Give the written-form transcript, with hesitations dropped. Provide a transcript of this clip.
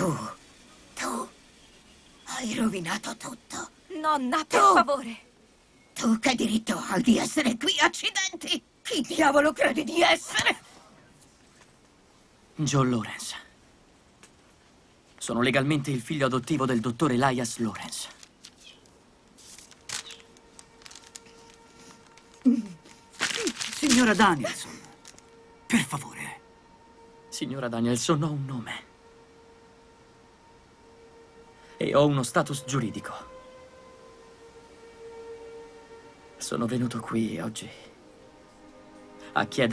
Tu hai rovinato tutto. Nonna, per favore. Tu che diritto hai di essere qui, accidenti? Chi diavolo credi di essere? Joe Lawrence. Sono legalmente il figlio adottivo del dottor Elias Lawrence. Signora Danielson, per favore. Signora Danielson, ho un nome. E ho uno status giuridico. Sono venuto qui oggi a chiedere